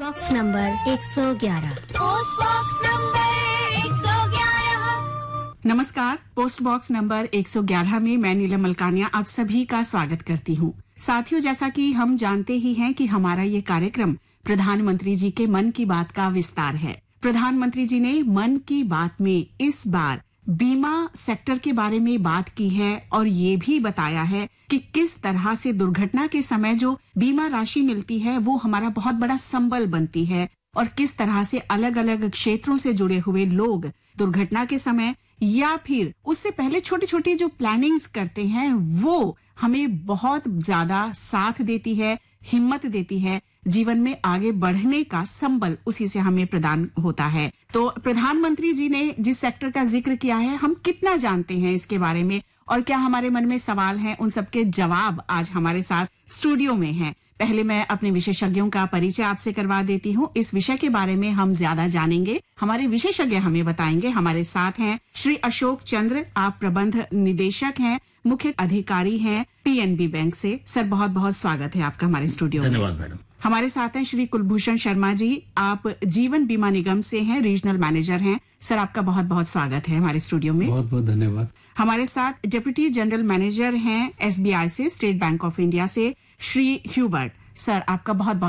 Box number 111। Post box number 111। नमस्कार, post box number 111 में मैं नीलम मलकानिया आप सभी का स्वागत करती हूँ। साथियों, जैसा कि हम जानते ही हैं कि हमारा ये कार्यक्रम प्रधानमंत्री जी के मन की बात का विस्तार है। प्रधानमंत्री जी ने मन की बात में इस बार बीमा सेक्टर के बारे में बात की है और ये भी बताया है कि किस तरह से दुर्घटना के समय जो बीमा राशि मिलती है वो हमारा बहुत बड़ा संबल बनती है और किस तरह से अलग अलग क्षेत्रों से जुड़े हुए लोग दुर्घटना के समय या फिर उससे पहले छोटी छोटी जो प्लानिंग्स करते हैं वो हमें बहुत ज्यादा साथ देती है, हिम्मत देती है, जीवन में आगे बढ़ने का संबल उसी से हमें प्रदान होता है। तो प्रधानमंत्री जी ने जिस सेक्टर का जिक्र किया है, हम कितना जानते हैं इसके बारे में और क्या हमारे मन में सवाल हैं, उन सबके जवाब आज हमारे साथ स्टूडियो में हैं। पहले मैं अपने विशेषज्ञों का परिचय आपसे करवा देती हूँ। इस विषय के बारे में हम ज्यादा जानेंगे, हमारे विशेषज्ञ हमें बताएंगे। हमारे साथ हैं श्री अशोक चंद्र, आप प्रबंध निदेशक हैं, मुख्य अधिकारी हैं पीएनबी बैंक से। सर, बहुत बहुत स्वागत है आपका हमारे स्टूडियो में। धन्यवाद मैडम। हमारे साथ हैं श्री कुलभूषण शर्मा जी, आप जीवन बीमा निगम से हैं, रीजनल मैनेजर हैं। सर, आपका बहुत बहुत स्वागत है हमारे स्टूडियो में। बहुत बहुत धन्यवाद। हमारे साथ डिप्टी जनरल मैनेजर हैं एसबीआई से, स्टेट बैंक ऑफ इंडिया से, श्री ह्यूबर्ट। सर, आपका बहुत बहुत